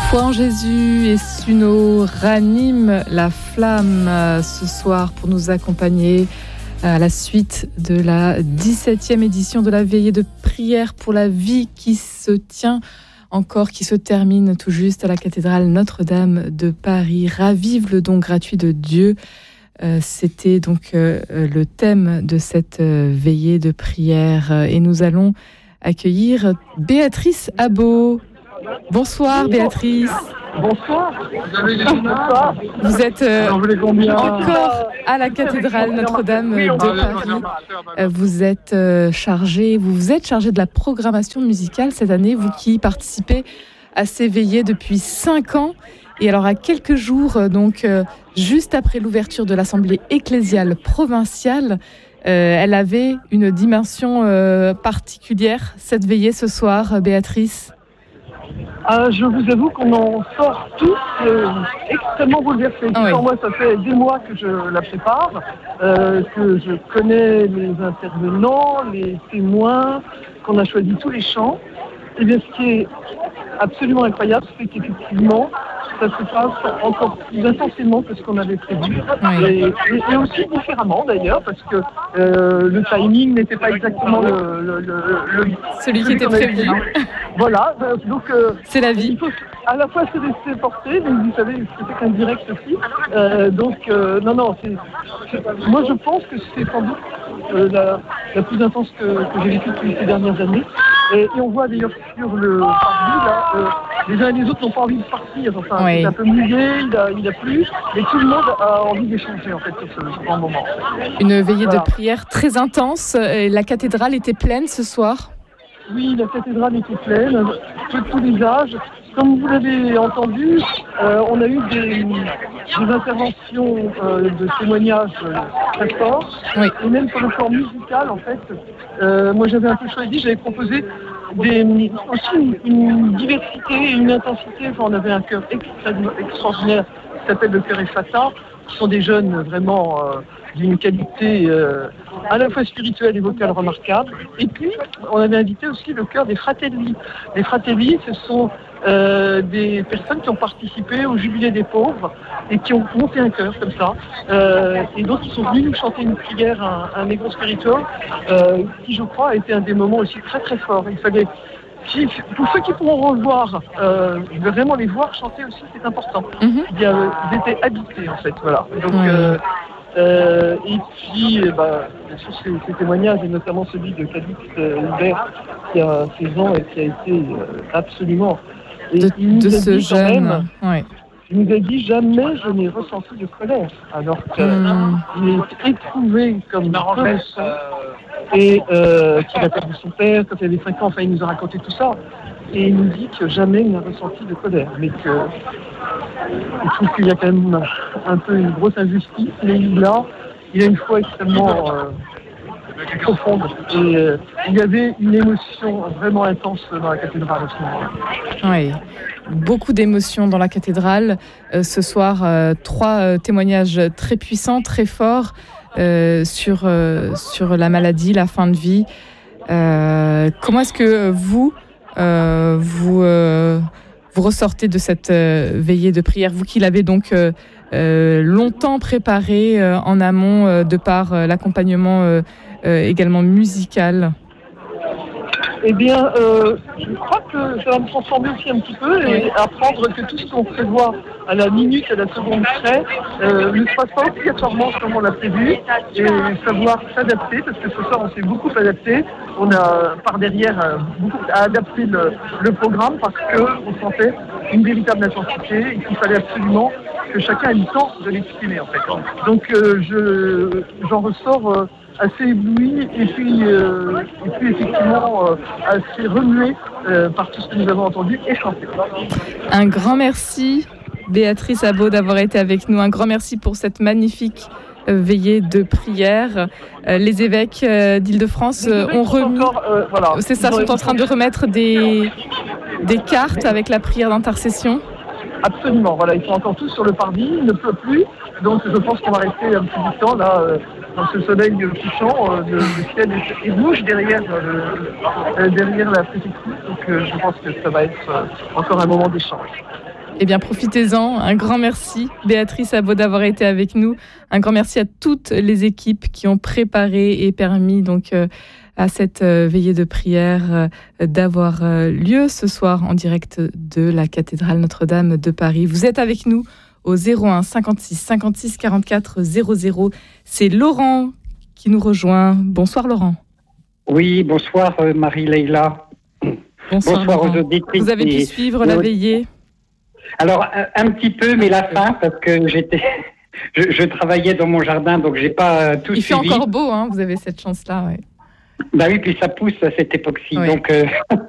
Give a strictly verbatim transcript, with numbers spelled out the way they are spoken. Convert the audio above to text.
Foi en Jésus et Suno ranime la flamme ce soir pour nous accompagner à la suite de la dix-septième édition de la veillée de prière pour la vie qui se tient encore, qui se termine tout juste à la cathédrale Notre-Dame de Paris. Ravive le don gratuit de Dieu. Euh, c'était donc euh, le thème de cette euh, veillée de prière et nous allons accueillir Béatrice Abot. Bonsoir Béatrice. Bonsoir. Bonsoir. Vous êtes euh, encore à la cathédrale Notre-Dame de Paris. Euh, vous êtes euh, chargée, vous vous êtes chargée de la programmation musicale cette année, vous qui participez à ces veillées depuis cinq ans. Et alors à quelques jours, euh, donc euh, juste après l'ouverture de l'Assemblée ecclésiale provinciale, euh, elle avait une dimension euh, particulière, cette veillée ce soir, Béatrice. Euh, je vous avoue qu'on en sort tous euh, extrêmement bouleversés. Ah oui. Moi, ça fait des mois que je la prépare, euh, que je connais les intervenants, les témoins, qu'on a choisi tous les chants. Et bien, ce qui est absolument incroyable, c'est qu'effectivement, ça se passe encore plus intensément que ce qu'on avait prévu. Oui. Et, et, et aussi différemment d'ailleurs, parce que euh, le timing n'était pas exactement le, le, le, le Celui qui était prévu. Voilà, donc euh, c'est la vie. Il faut à la fois se laisser porter, mais vous savez, c'est qu'un direct aussi. Euh, donc euh, non, non, c'est, c'est, moi je pense que c'est sans doute euh, la, la plus intense que, que j'ai vécue depuis ces dernières années. Et, et on voit d'ailleurs sur le parvis, là, euh, les uns et les autres n'ont pas envie de partir. Enfin, oui. C'est un peu mouillé, il a, il a plu, mais tout le monde a envie d'échanger en fait sur ce, ce grand moment. Une veillée voilà. de prière très intense. La cathédrale était pleine ce soir. Oui, la cathédrale était pleine, de tous les âges. Comme vous l'avez entendu, euh, on a eu des, des interventions euh, de témoignages très forts. Oui. Et même sur le plan musical, en fait, euh, moi j'avais un peu choisi, j'avais proposé des, aussi une, une diversité et une intensité. Enfin, on avait un chœur extraordinaire qui s'appelle le chœur Effata, qui sont des jeunes vraiment euh, d'une qualité euh, à la fois spirituelle et vocale remarquable. Et puis, on avait invité aussi le chœur des Fratelli. Les Fratelli, ce sont euh, des personnes qui ont participé au Jubilé des pauvres et qui ont monté un chœur comme ça. Euh, et donc, ils sont venus nous chanter une prière, un, un Negro Spiritual, euh, qui, je crois, a été un des moments aussi très très forts. Il fallait... Pour ceux qui pourront revoir, euh, vraiment les voir chanter aussi, c'est important. Mm-hmm. Il y a, ils étaient habités, en fait, voilà. Donc, ouais. euh, Euh, et puis, eh ben, bien sûr, ces, ces témoignages, et notamment celui de Cadix Hubert, qui a seize ans et qui a été euh, absolument... Et de il nous de a ce dit jeune, même, ouais. Il nous a dit, jamais je n'ai ressenti de colère, alors qu'il mmh. est éprouvé comme peu de sang, et euh, qu'il a perdu son père quand il avait cinq ans, enfin il nous a raconté tout ça. Et il nous dit que jamais il n'a ressenti de colère, mais que il trouve qu'il y a quand même un peu une grosse injustice, mais il a, il a une foi extrêmement euh, profonde. Et euh, il y avait une émotion vraiment intense dans la cathédrale à ce moment-là. Oui, beaucoup d'émotions dans la cathédrale. Euh, ce soir, euh, trois euh, témoignages très puissants, très forts euh, sur, euh, sur la maladie, la fin de vie. Euh, comment est-ce que vous... Euh, vous, euh, vous ressortez de cette euh, veillée de prière, vous qui l'avez donc euh, euh, longtemps préparée euh, en amont euh, de par euh, l'accompagnement euh, euh, également musical. Eh bien, euh, je crois que ça va me transformer aussi un petit peu et apprendre que tout ce qu'on prévoit à la minute, à la seconde près, euh, ne se passe pas obligatoirement comme on l'a prévu et savoir s'adapter, parce que ce soir on s'est beaucoup adapté. On a par derrière euh, beaucoup adapté le, le programme parce qu'on sentait une véritable intensité et qu'il fallait absolument que chacun ait le temps de l'exprimer en fait. Donc euh, je, j'en ressors euh, assez ébloui et puis, euh, et puis effectivement euh, assez remué euh, par tout ce que nous avons entendu et chanté. Un grand merci Béatrice Abot d'avoir été avec nous. Un grand merci pour cette magnifique euh, veillée de prière. Euh, les évêques euh, d'Île-de-France euh, ont remis, encore, euh, voilà. c'est ça, sont en train de remettre des, des cartes avec la prière d'intercession. Absolument, voilà, ils sont encore tous sur le parvis, il ne pleut plus, donc je pense qu'on va rester un petit bout de temps là, euh, dans ce soleil couchant, euh, le, le ciel est, est rouge derrière, euh, le, euh, derrière la préfecture, donc euh, je pense que ça va être euh, encore un moment d'échange. Eh bien, profitez-en. Un grand merci, Béatrice Abaud, d'avoir été avec nous. Un grand merci à toutes les équipes qui ont préparé et permis donc euh, à cette euh, veillée de prière euh, d'avoir euh, lieu ce soir en direct de la cathédrale Notre-Dame de Paris. Vous êtes avec nous au zéro un cinquante-six cinquante-six quarante-quatre zéro zéro. C'est Laurent qui nous rejoint. Bonsoir Laurent. Oui, bonsoir euh, Marie-Leila. Bonsoir, bonsoir Laurent. aux auditrices. Vous avez pu suivre la veillée? Alors, un, un petit peu, mais la fin, parce que j'étais, je, je travaillais dans mon jardin, donc j'ai pas euh, tout Il suivi. fait encore beau, hein, vous avez cette chance-là. Ouais. Bah oui, puis ça pousse à cette époque-ci, Oui. donc... Euh...